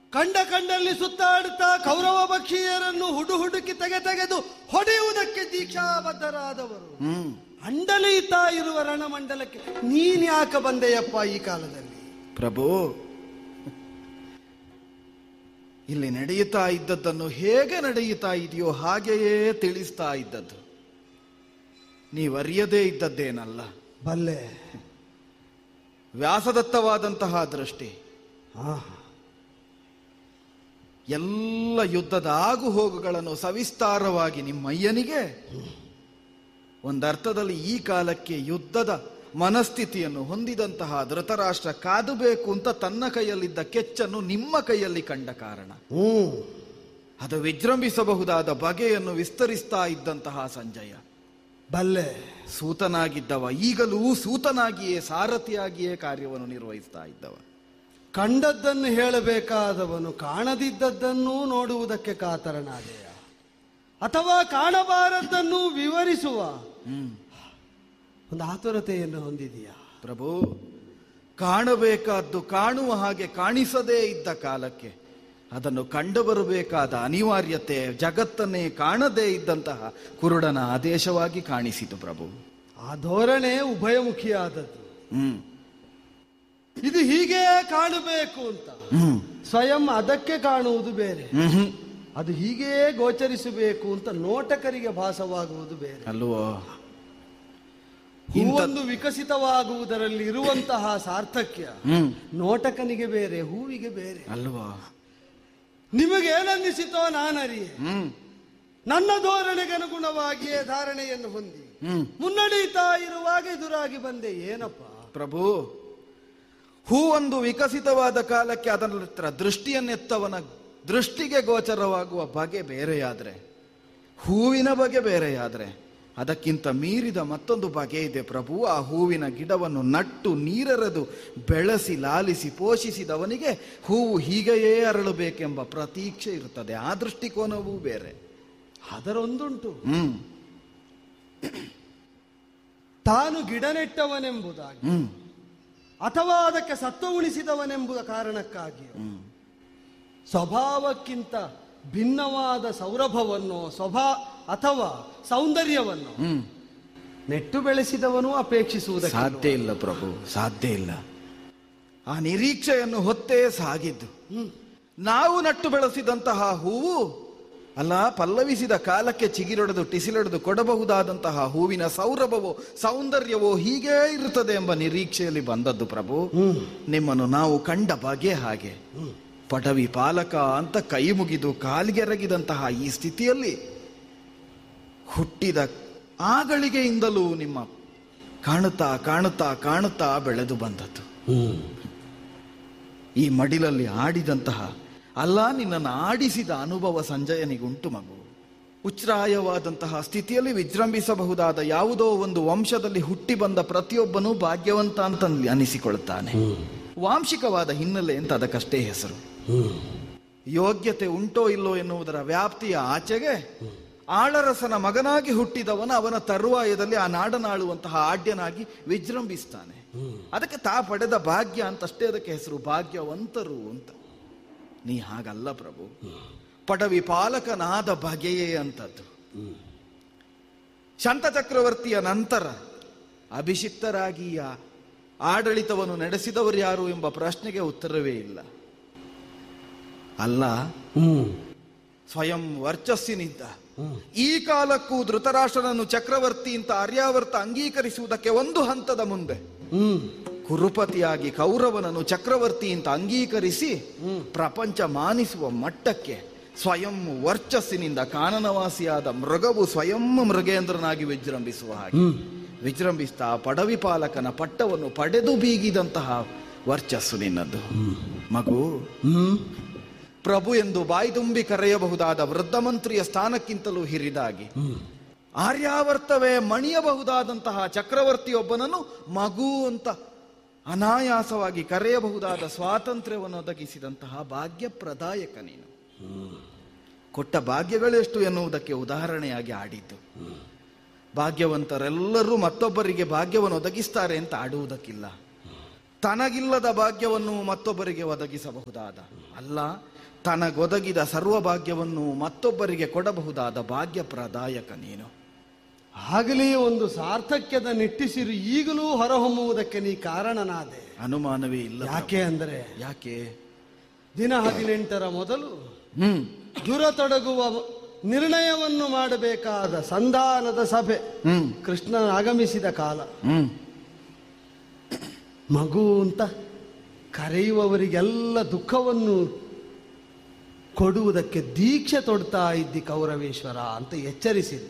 ಕಂಡಲ್ಲಿ ಸುತ್ತಾಡುತ್ತಾ ಕೌರವ ಭಕ್ಷೀಯರನ್ನು ಹುಡುಕಿ ತೆಗೆದು ಹೊಡೆಯುವುದಕ್ಕೆ ದೀಕ್ಷಾಬದ್ಧರಾದವರು ಅಂಡಲೀತಾ ಇರುವ ರಣಮಂಡಲಕ್ಕೆ ನೀನ್ ಯಾಕೆ ಬಂದೆಯಪ್ಪ ಈ ಕಾಲದಲ್ಲಿ? ಪ್ರಭು, ಇಲ್ಲಿ ನಡೆಯುತ್ತಾ ಇದ್ದದ್ದನ್ನು ಹೇಗೆ ನಡೆಯುತ್ತಾ ಇದೆಯೋ ಹಾಗೆಯೇ ತಿಳಿಸ್ತಾ ಇದ್ದದ್ದು. ನೀವರಿಯದೇ ಇದ್ದದ್ದೇನಲ್ಲ. ಬಲ್ಲೆ. ವ್ಯಾಸದತ್ತವಾದಂತಹ ದೃಷ್ಟಿ. ಎಲ್ಲ ಯುದ್ಧದ ಆಗು ಹೋಗುಗಳನ್ನು ಸವಿಸ್ತಾರವಾಗಿ ನಿಮ್ಮಯ್ಯನಿಗೆ ಒಂದರ್ಥದಲ್ಲಿ ಈ ಕಾಲಕ್ಕೆ ಯುದ್ಧದ ಮನಸ್ಥಿತಿಯನ್ನು ಹೊಂದಿದಂತಹ ಧೃತರಾಷ್ಟ್ರ ಕಾದುಬೇಕು ಅಂತ ತನ್ನ ಕೈಯಲ್ಲಿದ್ದ ಕೆಚ್ಚನ್ನು ನಿಮ್ಮ ಕೈಯಲ್ಲಿ ಕಂಡ ಕಾರಣ ಅದು ವಿಜೃಂಭಿಸಬಹುದಾದ ಬಗೆಯನ್ನು ವಿಸ್ತರಿಸ್ತಾ ಇದ್ದಂತಹ ಸಂಜಯ. ಬಲ್ಲೆ. ಸೂತನಾಗಿದ್ದವ ಈಗಲೂ ಸೂತನಾಗಿಯೇ ಸಾರಥಿಯಾಗಿಯೇ ಕಾರ್ಯವನ್ನು ನಿರ್ವಹಿಸ್ತಾ ಇದ್ದವ. ಕಂಡದ್ದನ್ನು ಹೇಳಬೇಕಾದವನು ಕಾಣದಿದ್ದದ್ದನ್ನು ನೋಡುವುದಕ್ಕೆ ಕಾತರನಾದೆಯ, ಅಥವಾ ಕಾಣಬಾರದ್ದನ್ನು ವಿವರಿಸುವ ಒಂದು ಆತುರತೆಯನ್ನು ಹೊಂದಿದೆಯಾ? ಪ್ರಭು, ಕಾಣಬೇಕಾದ್ದು ಕಾಣುವ ಹಾಗೆ ಕಾಣಿಸದೇ ಇದ್ದ ಕಾಲಕ್ಕೆ ಅದನ್ನು ಕಂಡು ಬರಬೇಕಾದ ಅನಿವಾರ್ಯತೆ ಜಗತ್ತನ್ನೇ ಕಾಣದೇ ಇದ್ದಂತಹ ಕುರುಡನ ಆದೇಶವಾಗಿ ಕಾಣಿಸಿತು ಪ್ರಭು. ಆ ಧೋರಣೆ ಉಭಯಮುಖಿಯಾದದ್ದು. ಇದು ಹೀಗೆ ಕಾಣಬೇಕು ಅಂತ ಸ್ವಯಂ ಅದಕ್ಕೆ ಕಾಣುವುದು ಬೇರೆ, ಅದು ಹೀಗೇ ಗೋಚರಿಸಬೇಕು ಅಂತ ನೋಟಕರಿಗೆ ಭಾಸವಾಗುವುದು ಬೇರೆ ಅಲ್ವೋ? ಹೂವೊಂದು ವಿಕಸಿತವಾಗುವುದರಲ್ಲಿ ಇರುವಂತಹ ಸಾರ್ಥಕ್ಯ ನೋಟಕನಿಗೆ ಬೇರೆ, ಹೂವಿಗೆ ಬೇರೆ ಅಲ್ವಾ? ನಿಮಗೇನನ್ನಿಸಿತೋ ನಾನರಿಯೇ. ನನ್ನ ಧೋರಣೆಗೆ ಅನುಗುಣವಾಗಿಯೇ ಧಾರಣೆಯನ್ನು ಹೊಂದಿ ಮುನ್ನಡೀತಾ ಇರುವಾಗ ಎದುರಾಗಿ ಬಂದೆ. ಏನಪ್ಪ ಪ್ರಭು, ಹೂವೊಂದು ವಿಕಸಿತವಾದ ಕಾಲಕ್ಕೆ ಅದರ ದೃಷ್ಟಿಯನ್ನೆತ್ತವನ ದೃಷ್ಟಿಗೆ ಗೋಚರವಾಗುವ ಬಗೆ ಬೇರೆಯಾದ್ರೆ, ಹೂವಿನ ಬಗೆ ಬೇರೆಯಾದ್ರೆ, ಅದಕ್ಕಿಂತ ಮೀರಿದ ಮತ್ತೊಂದು ಬಗೆ ಇದೆ ಪ್ರಭು. ಆ ಹೂವಿನ ಗಿಡವನ್ನು ನಟ್ಟು ನೀರೆರೆದು ಬೆಳೆಸಿ ಲಾಲಿಸಿ ಪೋಷಿಸಿದವನಿಗೆ ಹೂವು ಹೀಗೆಯೇ ಅರಳಬೇಕೆಂಬ ಪ್ರತೀಕ್ಷೆ ಇರುತ್ತದೆ. ಆ ದೃಷ್ಟಿಕೋನವೂ ಬೇರೆ. ಅದರೊಂದುಂಟು, ತಾನು ಗಿಡ ನೆಟ್ಟವನೆಂಬುದಾಗಿ ಅಥವಾ ಅದಕ್ಕೆ ಸತ್ವ ಉಣಿಸಿದವನೆಂಬುದ ಕಾರಣಕ್ಕಾಗಿ ಸ್ವಭಾವಕ್ಕಿಂತ ಭಿನ್ನವಾದ ಸೌರಭವನ್ನು ಅಥವಾ ಸೌಂದರ್ಯವನ್ನು ನೆಟ್ಟು ಬೆಳೆಸಿದವನು ಅಪೇಕ್ಷಿಸುವುದಕ್ಕೆ ಸಾಧ್ಯ ಇಲ್ಲ ಪ್ರಭು, ಸಾಧ್ಯ ಇಲ್ಲ. ಆ ನಿರೀಕ್ಷೆಯನ್ನು ಹೊತ್ತೇ ಸಾಗಿದ್ದು. ನಾವು ನಟ್ಟು ಬೆಳೆಸಿದಂತಹ ಹೂವು ಅಲ್ಲ, ಪಲ್ಲವಿಸಿದ ಕಾಲಕ್ಕೆ ಚಿಗಿರೊಡೆದು ಟಿಸಿಲೊಡೆದು ಕೊಡಬಹುದಾದಂತಹ ಹೂವಿನ ಸೌರಭವೋ ಸೌಂದರ್ಯವೋ ಹೀಗೇ ಇರುತ್ತದೆ ಎಂಬ ನಿರೀಕ್ಷೆಯಲ್ಲಿ ಬಂದದ್ದು ಪ್ರಭು. ನಿಮ್ಮನ್ನು ನಾವು ಕಂಡ ಬಗೆ ಹಾಗೆ. ಪಟವಿ ಪಾಲಕ ಅಂತ ಕೈ ಮುಗಿದು ಕಾಲಿಗೆರಗಿದಂತಹ ಈ ಸ್ಥಿತಿಯಲ್ಲಿ ಹುಟ್ಟಿದ ಆಗಳಿಗೆಯಿಂದಲೂ ನಿಮ್ಮ ಕಾಣುತ್ತಾ ಕಾಣುತ್ತಾ ಕಾಣುತ್ತಾ ಬೆಳೆದು ಬಂದದ್ದು. ಈ ಮಡಿಲಲ್ಲಿ ಆಡಿದಂತಹ ಅಲ್ಲ, ನಿನ್ನನ್ನು ಆಡಿಸಿದ ಅನುಭವ ಸಂಜಯನಿಗುಂಟು ಮಗು. ಉಚ್ಛ್ರಾಯವಾದಂತಹ ಸ್ಥಿತಿಯಲ್ಲಿ ವಿಜೃಂಭಿಸಬಹುದಾದ ಯಾವುದೋ ಒಂದು ವಂಶದಲ್ಲಿ ಹುಟ್ಟಿ ಬಂದ ಪ್ರತಿಯೊಬ್ಬನೂ ಭಾಗ್ಯವಂತ ಅಂತ ಅನಿಸಿಕೊಳ್ಳುತ್ತಾನೆ. ವಾಂಶಿಕವಾದ ಹಿನ್ನೆಲೆ ಅಂತ ಅದಕ್ಕಷ್ಟೇ ಹೆಸರು. ಯೋಗ್ಯತೆ ಉಂಟೋ ಇಲ್ಲೋ ಎನ್ನುವುದರ ವ್ಯಾಪ್ತಿಯ ಆಚೆಗೆ ಆಳರಸನ ಮಗನಾಗಿ ಹುಟ್ಟಿದವನ ಅವನ ತರುವಾಯದಲ್ಲಿ ಆ ನಾಡನಾಳುವಂತಹ ಆಡ್ಯನಾಗಿ ವಿಜೃಂಭಿಸ್ತಾನೆ. ಅದಕ್ಕೆ ತಾ ಪಡೆದ ಭಾಗ್ಯ ಅಂತಷ್ಟೇ ಅದಕ್ಕೆ ಹೆಸರು, ಭಾಗ್ಯವಂತರು ಅಂತ. ನೀ ಹಾಗಲ್ಲ ಪ್ರಭು. ಪಟವಿ ಪಾಲಕನಾದ ಬಗೆಯೇ ಅಂತದ್ದು. ಶಾಂತಚಕ್ರವರ್ತಿಯ ನಂತರ ಅಭಿಷಿಕ್ತರಾಗಿ ಆಡಳಿತವನ್ನು ನಡೆಸಿದವರು ಯಾರು ಎಂಬ ಪ್ರಶ್ನೆಗೆ ಉತ್ತರವೇ ಇಲ್ಲ. ಅಲ್ಲ, ಸ್ವಯಂ ವರ್ಚಸ್ಸಿನಿಂದ ಈ ಕಾಲಕ್ಕೂ ಧೃತರಾಷ್ಟ್ರನನ್ನು ಚಕ್ರವರ್ತಿ ಅಂತ ಆರ್ಯಾವರ್ತ ಅಂಗೀಕರಿಸುವುದಕ್ಕೆ ಒಂದು ಹಂತದ ಮುಂದೆ ಕುರುಪತಿಯಾಗಿ ಕೌರವನನ್ನು ಚಕ್ರವರ್ತಿ ಅಂತ ಅಂಗೀಕರಿಸಿ ಪ್ರಪಂಚ ಮಾನಿಸುವ ಮಟ್ಟಕ್ಕೆ ಸ್ವಯಂ ವರ್ಚಸ್ಸಿನಿಂದ ಕಾನನವಾಸಿಯಾದ ಮೃಗವು ಸ್ವಯಂ ಮೃಗೇಂದ್ರನಾಗಿ ವಿಜೃಂಭಿಸುವ ಹಾಗೆ ವಿಜೃಂಭಿಸ್ತಾ ಪಡವಿ ಪಾಲಕನ ಪಟ್ಟವನ್ನು ಪಡೆದು ಬೀಗಿದಂತಹ ವರ್ಚಸ್ಸು ನಿನ್ನದು ಮಗು. ಪ್ರಭು ಎಂದು ಬಾಯಿ ತುಂಬಿ ಕರೆಯಬಹುದಾದ ವೃದ್ಧ ಮಂತ್ರಿಯ ಸ್ಥಾನಕ್ಕಿಂತಲೂ ಹಿರಿದಾಗಿ ಆರ್ಯಾವರ್ತವೇ ಮಣಿಯಬಹುದಾದಂತಹ ಚಕ್ರವರ್ತಿಯೊಬ್ಬನನ್ನು ಮಗು ಅಂತ ಅನಾಯಾಸವಾಗಿ ಕರೆಯಬಹುದಾದ ಸ್ವಾತಂತ್ರ್ಯವನ್ನು ಒದಗಿಸಿದಂತಹ ಭಾಗ್ಯಪ್ರದಾಯಕ ನೀನು. ಕೊಟ್ಟ ಭಾಗ್ಯಗಳೆಷ್ಟು ಎನ್ನುವುದಕ್ಕೆ ಉದಾಹರಣೆಯಾಗಿ ಆಡಿದ್ದು. ಭಾಗ್ಯವಂತರೆಲ್ಲರೂ ಮತ್ತೊಬ್ಬರಿಗೆ ಭಾಗ್ಯವನ್ನು ಒದಗಿಸ್ತಾರೆ ಅಂತ ಆಡುವುದಕ್ಕಿಲ್ಲ. ತನಗಿಲ್ಲದ ಭಾಗ್ಯವನ್ನು ಮತ್ತೊಬ್ಬರಿಗೆ ಒದಗಿಸಬಹುದಾದ, ಅಲ್ಲ ತನಗೊದಗಿದ ಸರ್ವ ಭಾಗ್ಯವನ್ನು ಮತ್ತೊಬ್ಬರಿಗೆ ಕೊಡಬಹುದಾದ ಭಾಗ್ಯ ಪ್ರದಾಯಕ ನೀನು. ಆಗಲೇ ಒಂದು ಸಾರ್ಥಕ್ಯದ ನಿಟ್ಟಿಸಿರು ಈಗಲೂ ಹೊರಹೊಮ್ಮುವುದಕ್ಕೆ ನೀ ಕಾರಣನಾದೆ, ಅನುಮಾನವೇ ಇಲ್ಲ. ಯಾಕೆ ಅಂದರೆ ಯಾಕೆ ದಿನ 18ರ ಮೊದಲು ದುರತೊಡಗುವ ನಿರ್ಣಯವನ್ನು ಮಾಡಬೇಕಾದ ಸಂಧಾನದ ಸಭೆ ಕೃಷ್ಣನ ಆಗಮಿಸಿದ ಕಾಲ. ಮಗು ಅಂತ ಕರೆಯುವವರಿಗೆಲ್ಲ ದುಃಖವನ್ನು ಕೊಡುವುದಕ್ಕೆ ದೀಕ್ಷೆ ತೊಡ್ತಾ ಇದ್ದಿ ಕೌರವೇಶ್ವರ ಅಂತ ಎಚ್ಚರಿಸಿದ್ದ.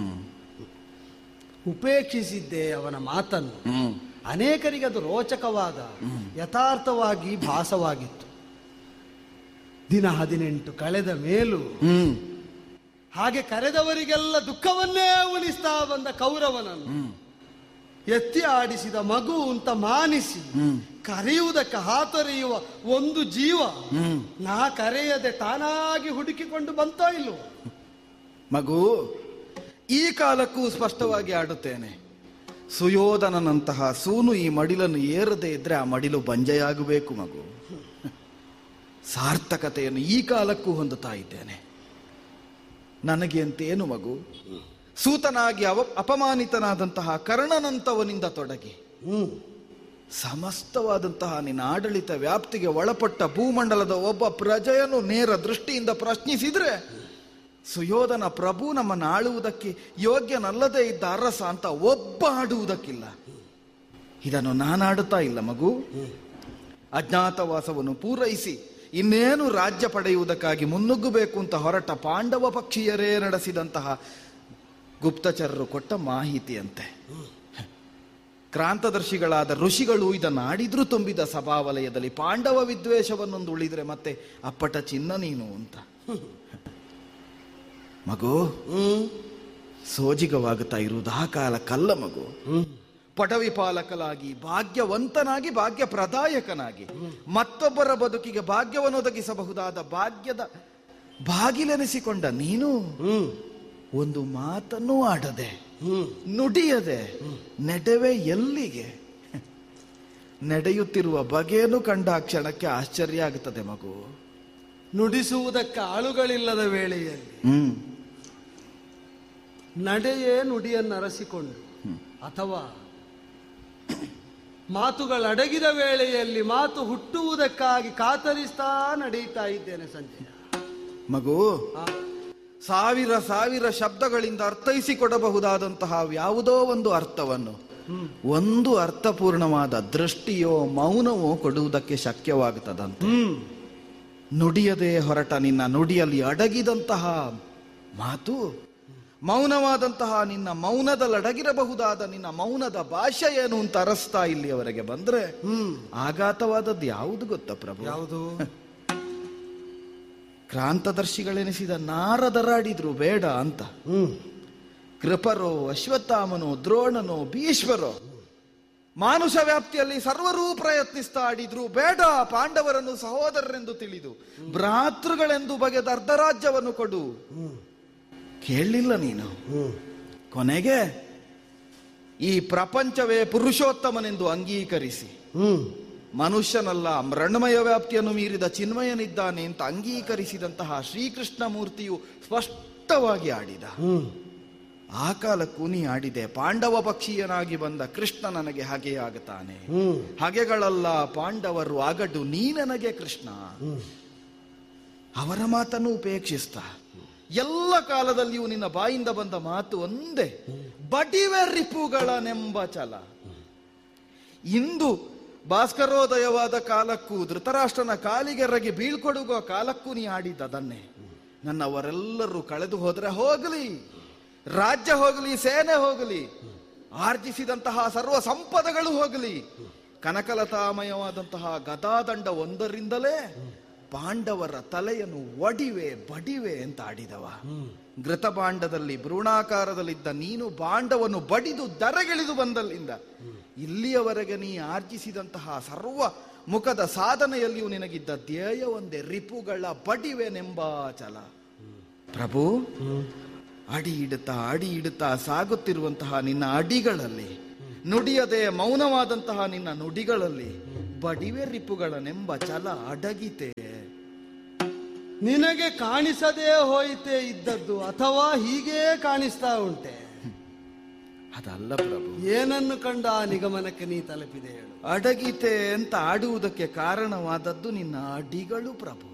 ಉಪೇಕ್ಷಿಸಿದ್ದೆ ಅವನ ಮಾತನ್ನು. ಅನೇಕರಿಗೆ ಅದು ರೋಚಕವಾದ ಯಥಾರ್ಥವಾಗಿ ಭಾಸವಾಗಿತ್ತು. ದಿನ 18 ಕಳೆದ ಮೇಲೂ ಹಾಗೆ ಕರೆದವರಿಗೆಲ್ಲ ದುಃಖವನ್ನೇ ಉಳಿಸ್ತಾ ಬಂದ ಕೌರವನನ್ನು ಎತ್ತಿ ಆಡಿಸಿದ ಮಗು ಅಂತ ಮಾನಿಸಿ ಕರೆಯುವುದಕ್ಕೆ ಹಾತೊರೆಯುವ ಒಂದು ಜೀವ ನಾ ಕರೆಯದೆ ತಾನಾಗಿ ಹುಡುಕಿಕೊಂಡು ಬಂತೋ ಇಲ್ವೋ? ಮಗು, ಈ ಕಾಲಕ್ಕೂ ಸ್ಪಷ್ಟವಾಗಿ ಆಡುತ್ತೇನೆ. ಸುಯೋಧನನಂತಹ ಸೂನು ಈ ಮಡಿಲನ್ನು ಏರದೇ ಇದ್ರೆ ಆ ಮಡಿಲು ಬಂಜೆಯಾಗಬೇಕು ಮಗು. ಸಾರ್ಥಕತೆಯನ್ನು ಈ ಕಾಲಕ್ಕೂ ಹೊಂದುತ್ತಾ ಇದ್ದೇನೆ. ನನಗೆ ಅಂತೇನು ಮಗು, ಸೂತನಾಗಿ ಅಪಮಾನಿತನಾದಂತಹ ಕರ್ಣನಂತವನಿಂದ ತೊಡಗಿ ಸಮಸ್ತವಾದಂತಹ ನಿನ್ನ ಆಡಳಿತ ವ್ಯಾಪ್ತಿಗೆ ಒಳಪಟ್ಟ ಭೂಮಂಡಲದ ಒಬ್ಬ ಪ್ರಜೆಯನ್ನು ನೇರ ದೃಷ್ಟಿಯಿಂದ ಪ್ರಶ್ನಿಸಿದ್ರೆ ಸುಯೋಧನ ಪ್ರಭು ನಮ್ಮನ್ನು ಆಳುವುದಕ್ಕೆ ಯೋಗ್ಯನಲ್ಲದೆ ಇದ್ದ ಅರಸ ಅಂತ ಒಬ್ಬ ಆಡುವುದಕ್ಕಿಲ್ಲ. ಇದನ್ನು ನಾನಾಡುತ್ತಾ ಇಲ್ಲ ಮಗು. ಅಜ್ಞಾತವಾಸವನ್ನು ಪೂರೈಸಿ ಇನ್ನೇನು ರಾಜ್ಯ ಪಡೆಯುವುದಕ್ಕಾಗಿ ಮುನ್ನುಗ್ಗಬೇಕು ಅಂತ ಹೊರಟ ಪಾಂಡವ ಪಕ್ಷೀಯರೇ ನಡೆಸಿದಂತಹ ಗುಪ್ತಚರರು ಕೊಟ್ಟ ಮಾಹಿತಿಯಂತೆ ಕ್ರಾಂತದರ್ಶಿಗಳಾದ ಋಷಿಗಳು ಇದನ್ನು ಆಡಿದ್ರೂ ತುಂಬಿದ ಸಭಾವಲಯದಲ್ಲಿ ಪಾಂಡವ ವಿದ್ವೇಷವನ್ನೊಂದು ಉಳಿದ್ರೆ ಮತ್ತೆ ಅಪ್ಪಟ ಚಿನ್ನ ನೀನು ಅಂತ. ಮಗು, ಸೋಜಿಗವಾಗುತ್ತಾ ಇರುವುದು ಆ ಕಾಲಕ್ಕಲ್ಲ ಮಗು. ಪಟವಿ ಪಾಲಕನಾಗಿ ಭಾಗ್ಯವಂತನಾಗಿ ಭಾಗ್ಯ ಪ್ರದಾಯಕನಾಗಿ ಮತ್ತೊಬ್ಬರ ಬದುಕಿಗೆ ಭಾಗ್ಯವನ್ನು ಒದಗಿಸಬಹುದಾದ ಭಾಗ್ಯದ ಬಾಗಿಲೆನಿಸಿಕೊಂಡ ನೀನು ಒಂದು ಮಾತನ್ನೂ ಆಡದೆ ನುಡಿಯದೆ ನಡೆವೆ ಎಲ್ಲಿಗೆ? ನಡೆಯುತ್ತಿರುವ ಬಗೆಯನ್ನು ಕಂಡ ಕ್ಷಣಕ್ಕೆ ಆಶ್ಚರ್ಯ ಆಗುತ್ತದೆ ಮಗು. ನುಡಿಸುವುದಕ್ಕೆ ಆಳುಗಳಿಲ್ಲದ ವೇಳೆಯಲ್ಲಿ ನಡೆಯೇ ನುಡಿಯನ್ನರಸಿಕೊಂಡು ಅಥವಾ ಮಾತುಗಳಡಗಿದ ವೇಳೆಯಲ್ಲಿ ಮಾತು ಹುಟ್ಟುವುದಕ್ಕಾಗಿ ಕಾತರಿಸ್ತಾ ನಡೆಯುತ್ತಾ ಇದ್ದೇನೆ ಸಂಜಯ. ಮಗು, ಸಾವಿರ ಸಾವಿರ ಶಬ್ದಗಳಿಂದ ಅರ್ಥೈಸಿಕೊಡಬಹುದಾದಂತಹ ಯಾವುದೋ ಒಂದು ಅರ್ಥವನ್ನು ಒಂದು ಅರ್ಥಪೂರ್ಣವಾದ ದೃಷ್ಟಿಯೋ ಮೌನವೋ ಕೊಡುವುದಕ್ಕೆ ಶಕ್ಯವಾಗುತ್ತದಂತೆ. ನುಡಿಯದೆ ಹೊರಟ ನಿನ್ನ ನುಡಿಯಲ್ಲಿ ಅಡಗಿದಂತಹ ಮಾತು, ಮೌನವಾದಂತಹ ನಿನ್ನ ಮೌನದಲ್ಲಡಗಿರಬಹುದಾದ ನಿನ್ನ ಮೌನದ ಭಾಷೆ ಏನು ಅಂತ ಅರಸ್ತಾ ಇಲ್ಲಿಯವರೆಗೆ ಬಂದ್ರೆ ಆಘಾತವಾದದ್ದು ಯಾವುದು ಗೊತ್ತಾ ಪ್ರಭು? ಯಾವುದು? ಕ್ರಾಂತದರ್ಶಿಗಳೆನಿಸಿದ ನಾರದರಾಡಿದ್ರು ಬೇಡ ಅಂತ. ಕೃಪರೋ, ಅಶ್ವತ್ಥಾಮನೋ, ದ್ರೋಣನೋ, ಭೀಷ್ಮರೋ ಮಾನುಷ ವ್ಯಾಪ್ತಿಯಲ್ಲಿ ಸರ್ವರೂ ಪ್ರಯತ್ನಿಸ್ತಾ ಆಡಿದ್ರು ಬೇಡ, ಪಾಂಡವರನ್ನು ಸಹೋದರರೆಂದು ತಿಳಿದು ಭ್ರಾತೃಗಳೆಂದು ಬಗೆದ ಅರ್ಧರಾಜ್ಯವನ್ನು ಕೊಡು. ಕೇಳಲಿಲ್ಲ ನೀನು. ಕೊನೆಗೆ ಈ ಪ್ರಪಂಚವೇ ಪುರುಷೋತ್ತಮನೆಂದು ಅಂಗೀಕರಿಸಿ ಮನುಷ್ಯನಲ್ಲ ಮೃಣ್ಮಯ ವ್ಯಾಪ್ತಿಯನ್ನು ಮೀರಿದ ಚಿನ್ಮಯನಿದ್ದಾನೆ ಅಂತ ಅಂಗೀಕರಿಸಿದಂತಹ ಶ್ರೀಕೃಷ್ಣ ಮೂರ್ತಿಯು ಸ್ಪಷ್ಟವಾಗಿ ಆಡಿದ. ಆ ಕಾಲಕ್ಕೂ ನೀ ಆಡಿದೆ. ಪಾಂಡವ ಪಕ್ಷೀಯನಾಗಿ ಬಂದ ಕೃಷ್ಣ ನನಗೆ ಹಾಗೆ ಆಗುತ್ತಾನೆ, ಹಾಗೆಗಳಲ್ಲ ಪಾಂಡವರು ಆಗಡು ನೀ ನನಗೆ ಕೃಷ್ಣ. ಅವರ ಮಾತನ್ನು ಉಪೇಕ್ಷಿಸ್ತಾ ಎಲ್ಲ ಕಾಲದಲ್ಲಿಯೂ ನಿನ್ನ ಬಾಯಿಂದ ಬಂದ ಮಾತು ಒಂದೇ, ಬಡಿವೆ ರಿಪುಗಳನೆಂಬ ಛಲ. ಇಂದು ಭಾಸ್ಕರೋದಯವಾದ ಕಾಲಕ್ಕೂ ಧೃತರಾಷ್ಟ್ರನ ಕಾಲಿಗೆರಗಿ ಬೀಳ್ಕೊಡುವ ಕಾಲಕ್ಕೂ ನೀ ಆಡಿದ್ದದನ್ನೇ. ನನ್ನವರೆಲ್ಲರೂ ಕಳೆದು ಹೋದ್ರೆ ಹೋಗಲಿ, ರಾಜ್ಯ ಹೋಗಲಿ, ಸೇನೆ ಹೋಗಲಿ, ಆರ್ಜಿಸಿದಂತಹ ಸರ್ವ ಸಂಪದಗಳು ಹೋಗಲಿ, ಕನಕಲತಾಮಯವಾದಂತಹ ಗದಾದಂಡ ಒಂದರಿಂದಲೇ ಪಾಂಡವರ ತಲೆಯನ್ನು ಒಡಿವೆ ಬಡಿವೆ ಅಂತ ಆಡಿದವ. ಘೃತಭಾಂಡದಲ್ಲಿ ಭ್ರೂಣಾಕಾರದಲ್ಲಿದ್ದ ನೀನು ಬಾಂಡವನ್ನು ಬಡಿದು ದರಗಿಳಿದು ಬಂದಲ್ಲಿಂದ ಇಲ್ಲಿಯವರೆಗೆ ನೀ ಆರ್ಜಿಸಿದಂತಹ ಸರ್ವ ಮುಖದ ಸಾಧನೆಯಲ್ಲಿಯೂ ನಿನಗಿದ್ದ ಧ್ಯೇಯ ಒಂದೇ, ರಿಪುಗಳ ಬಡಿವೆನೆಂಬ ಛಲ. ಪ್ರಭು, ಅಡಿ ಇಡುತ್ತಾ ಸಾಗುತ್ತಿರುವಂತಹ ನಿನ್ನ ಅಡಿಗಳಲ್ಲಿ, ನುಡಿಯದೆ ಮೌನವಾದಂತಹ ನಿನ್ನ ನುಡಿಗಳಲ್ಲಿ ಬಡಿವೆ ರಿಪುಗಳನೆಂಬ ಛಲ ಅಡಗಿತೆ. ನಿನಗೆ ಕಾಣಿಸದೇ ಹೋಯಿತೆ ಇದ್ದದ್ದು, ಅಥವಾ ಹೀಗೇ ಕಾಣಿಸ್ತಾ ಉಂಟೆ? ಅದಲ್ಲ ಪ್ರಭು. ಏನನ್ನು ಕಂಡು ಆ ನಿಗಮನಕ್ಕೆ ನೀ ತಲುಪಿದೆ ಹೇಳು? ಅಡಗಿತೆ ಅಂತ ಆಡುವುದಕ್ಕೆ ಕಾರಣವಾದದ್ದು ನಿನ್ನ ಅಡಿಗಳು ಪ್ರಭು.